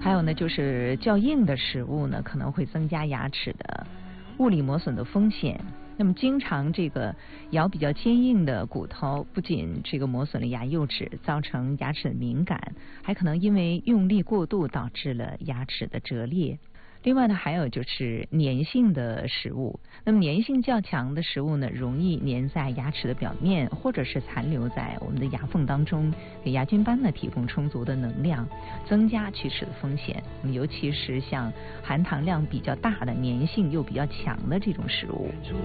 还有呢，就是较硬的食物呢，可能会增加牙齿的物理磨损的风险。那么经常这个咬比较坚硬的骨头，不仅这个磨损了牙釉质，造成牙齿的敏感，还可能因为用力过度导致了牙齿的折裂。另外呢，还有就是粘性的食物。那么粘性较强的食物呢，容易粘在牙齿的表面，或者是残留在我们的牙缝当中，给牙菌斑呢提供充足的能量，增加龋齿的风险。那么尤其是像含糖量比较大的、粘性又比较强的这种食物。